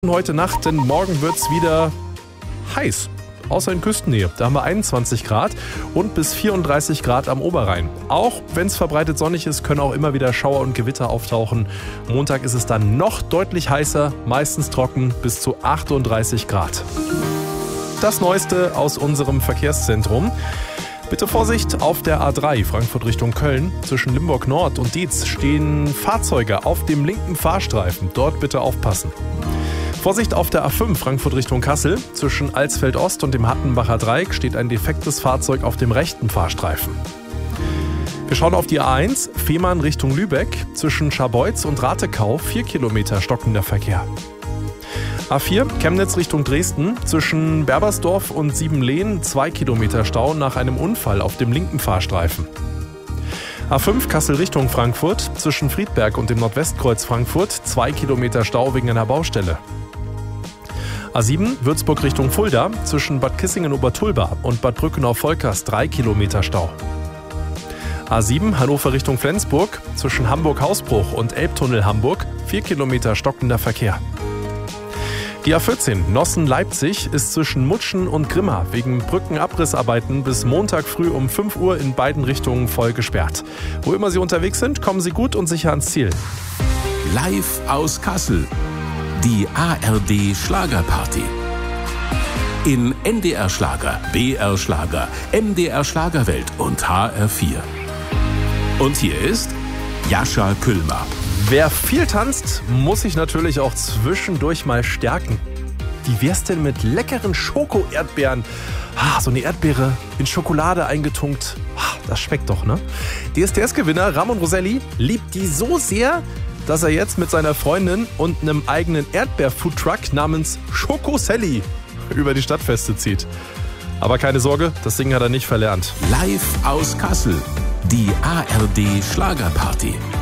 Heute Nacht, denn morgen wird es wieder heiß. Außer in Küstennähe. Da haben wir 21 Grad und bis 34 Grad am Oberrhein. Auch wenn es verbreitet sonnig ist, können auch immer wieder Schauer und Gewitter auftauchen. Montag ist es dann noch deutlich heißer, meistens trocken bis zu 38 Grad. Das Neueste aus unserem Verkehrszentrum. Bitte Vorsicht auf der A3 Frankfurt Richtung Köln. Zwischen Limburg Nord und Dietz stehen Fahrzeuge auf dem linken Fahrstreifen. Dort bitte aufpassen. Vorsicht auf der A5 Frankfurt Richtung Kassel. Zwischen Alsfeld Ost und dem Hattenbacher Dreieck steht ein defektes Fahrzeug auf dem rechten Fahrstreifen. Wir schauen auf die A1 Fehmarn Richtung Lübeck. Zwischen Scharbeutz und Ratekau 4 Kilometer stockender Verkehr. A4 Chemnitz Richtung Dresden. Zwischen Berbersdorf und Siebenlehn 2 Kilometer Stau nach einem Unfall auf dem linken Fahrstreifen. A5 Kassel Richtung Frankfurt. Zwischen Friedberg und dem Nordwestkreuz Frankfurt 2 Kilometer Stau wegen einer Baustelle. A7 Würzburg Richtung Fulda. Zwischen Bad Kissingen-Obertulba und Bad Brückenau-Volkers 3 Kilometer Stau. A7 Hannover Richtung Flensburg. Zwischen Hamburg-Hausbruch und Elbtunnel Hamburg 4 Kilometer stockender Verkehr. Die A14 Nossen-Leipzig ist zwischen Mutschen und Grimma wegen Brückenabrissarbeiten bis Montag früh um 5 Uhr in beiden Richtungen voll gesperrt. Wo immer Sie unterwegs sind, kommen Sie gut und sicher ans Ziel. Live aus Kassel. Die ARD Schlagerparty. In NDR Schlager, BR Schlager, MDR Schlagerwelt und HR4. Und hier ist Jascha Küllmer. Wer viel tanzt, muss sich natürlich auch zwischendurch mal stärken. Wie wär's denn mit leckeren Schoko-Erdbeeren? So eine Erdbeere in Schokolade eingetunkt. Das schmeckt doch, ne? DSDS-Gewinner Ramon Roselli liebt die so sehr, dass er jetzt mit seiner Freundin und einem eigenen Erdbeer-Foodtruck namens Schokoselli über die Stadtfeste zieht. Aber keine Sorge, das Singen hat er nicht verlernt. Live aus Kassel. Die ARD Schlagerparty.